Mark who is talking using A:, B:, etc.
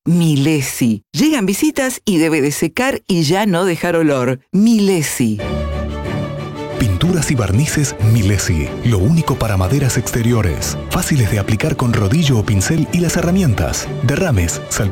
A: Milesi. Llegan visitas y debe de secar y ya no dejar olor. Milesi.
B: Pinturas y barnices Milesi. Lo único para maderas exteriores. Fáciles de aplicar con rodillo o pincel y las herramientas. Derrames,